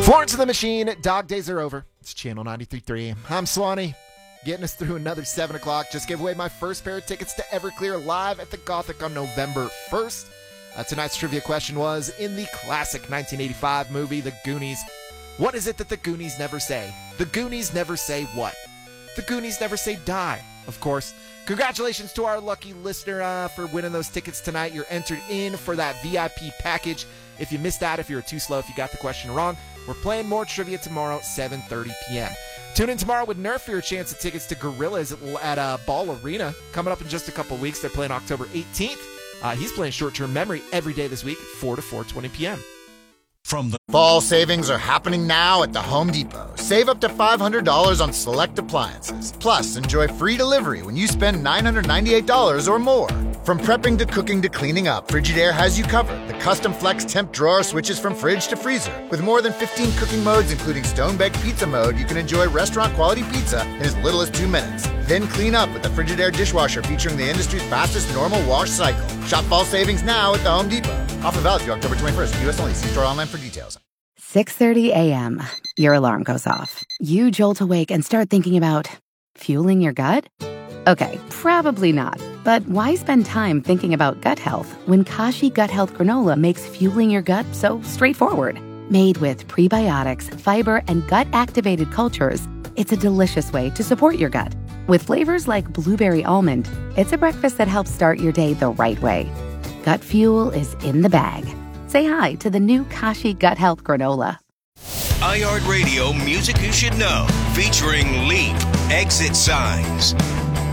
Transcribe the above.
Florence and the Machine, Dog Days Are Over. It's Channel 93.3. I'm Swanee, getting us through another 7 o'clock. Just gave away my first pair of tickets to Everclear live at the Gothic on November 1st. Tonight's trivia question was, in the classic 1985 movie, The Goonies, what is it that the Goonies never say? The Goonies never say what? The Goonies never say die, of course. Congratulations to our lucky listener for winning those tickets tonight. You're entered in for that VIP package. If you missed out, if you were too slow, if you got the question wrong, we're playing more trivia tomorrow, 7:30 p.m. Tune in tomorrow with Nerf for your chance at tickets to Gorillaz at Ball Arena. Coming up in just a couple weeks. They're playing October 18th. He's playing Short-Term Memory every day this week, 4 to 4:20 p.m. From the fall savings are happening now at the Home Depot. Save up to $500 on select appliances. Plus, enjoy free delivery when you spend $998 or more. From prepping to cooking to cleaning up, Frigidaire has you covered. The custom flex temp drawer switches from fridge to freezer. With more than 15 cooking modes, including stone-baked pizza mode, you can enjoy restaurant-quality pizza in as little as 2 minutes. Then clean up with the Frigidaire dishwasher featuring the industry's fastest normal wash cycle. Shop fall savings now at the Home Depot. Offer valid through October 21st. U.S. only. See store online for details. 6:30 a.m. Your alarm goes off. You jolt awake and start thinking about fueling your gut? Okay, probably not. But why spend time thinking about gut health when Kashi Gut Health Granola makes fueling your gut so straightforward? Made with prebiotics, fiber, and gut-activated cultures, it's a delicious way to support your gut. With flavors like blueberry almond, it's a breakfast that helps start your day the right way. Gut fuel is in the bag. Say hi to the new Kashi Gut Health Granola. iHeartRadio Music You Should Know, featuring Leap, Exit Signs.